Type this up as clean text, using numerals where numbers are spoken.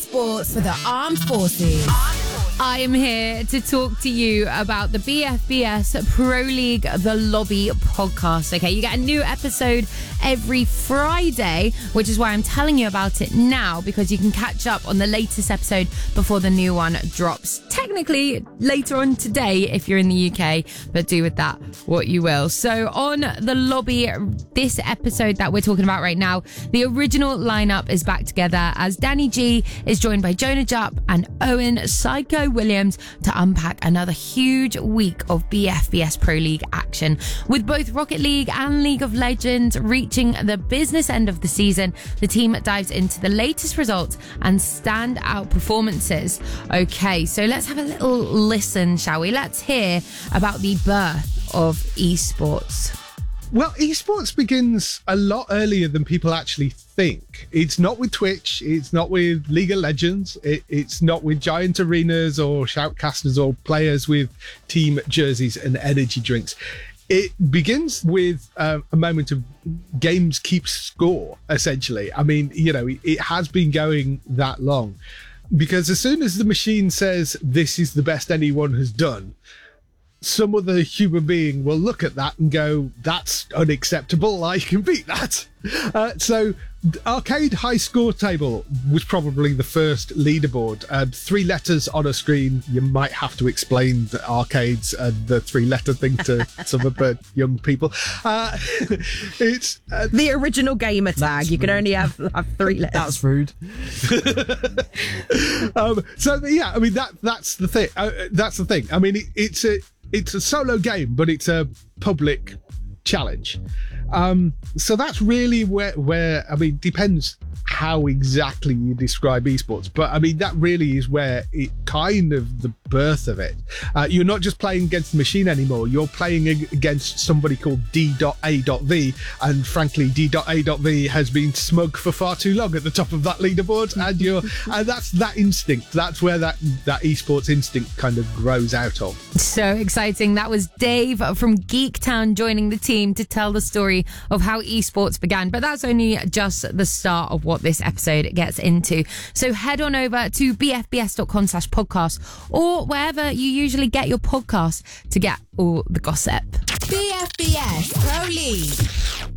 esports for the armed forces. I am here to talk to you about the BFBS Pro League The Lobby podcast. Okay, you get a new episode every Friday, which is why I'm telling you about it now, because you can catch up on the latest episode before the new one drops. Technically, later on today if you're in the UK, but do with that what you will. So on The Lobby, this episode that we're talking about right now, the original lineup is back together as Danny G is joined by Jonah Jupp and Owen Psycho Williams to unpack another huge week of BFBS Pro League action. With both Rocket League and League of Legends reaching the business end of the season, the team dives into the latest results and standout performances. Okay, so let's have a little listen, shall we? Let's hear about the birth of esports. Well, esports begins a lot earlier than people actually think. It's not with Twitch, it's not with League of Legends, it's not with giant arenas or shoutcasters or players with team jerseys and energy drinks. It begins with a moment of games keep score, essentially. I mean, you know, it has been going that long. Because as soon as the machine says this is the best anyone has done, some other human being will look at that and go, that's unacceptable, I can beat that. So Arcade High Score Table was probably the first leaderboard. 3 letters on a screen. You might have to explain the arcades and the 3-letter thing to some of the young people. It's the original gamer tag. You can only have 3 letters. That's rude. So yeah, I mean that's the thing. That's the thing. I mean it's a solo game, but it's a public challenge. So that's really where I mean, depends how exactly you describe esports, but I mean that really is where it kind of the birth of it. You're not just playing against the machine anymore, you're playing against somebody called D.A.V, and frankly D.A.V has been smug for far too long at the top of that leaderboard, and that's that instinct, that's where that esports instinct kind of grows out of. So exciting. That was Dave from Geek Town joining the team to tell the story of how esports began, but that's only just the start of what this episode gets into. So head on over to bfbs.com/podcast or wherever you usually get your podcasts to get all the gossip. BFBS Pro League.